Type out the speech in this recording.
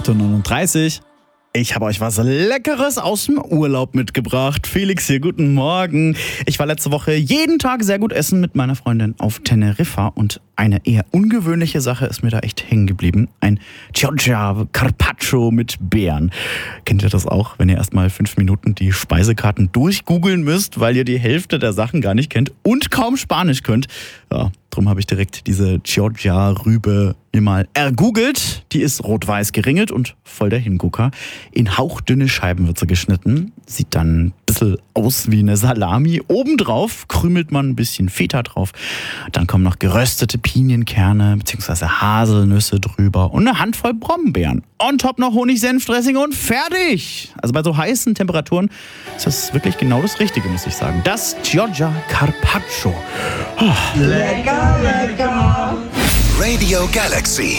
8:39 Uhr. Ich habe euch was Leckeres aus dem Urlaub mitgebracht. Felix hier, guten Morgen. Ich war letzte Woche jeden Tag sehr gut essen mit meiner Freundin auf Teneriffa und eine eher ungewöhnliche Sache ist mir da echt hängen geblieben. Ein Chioggia Carpaccio mit Beeren. Kennt ihr das auch, wenn ihr erstmal 5 Minuten die Speisekarten durchgoogeln müsst, weil ihr die Hälfte der Sachen gar nicht kennt und kaum Spanisch könnt? Ja, drum habe ich direkt diese Chioggia-Rübe mir mal ergoogelt. Die ist rot-weiß geringelt und voll der Hingucker. In hauchdünne Scheiben wird sie geschnitten. Sieht dann ein bisschen aus wie eine Salami. Obendrauf krümelt man ein bisschen Feta drauf. Dann kommen noch geröstete Pinienkerne bzw. Haselnüsse drüber und eine Handvoll Brombeeren. On top noch Honig-Senf-Dressing und fertig! Also bei so heißen Temperaturen ist das wirklich genau das Richtige, muss ich sagen. Das Chioggia Carpaccio. Lecker, lecker. Radio Galaxy.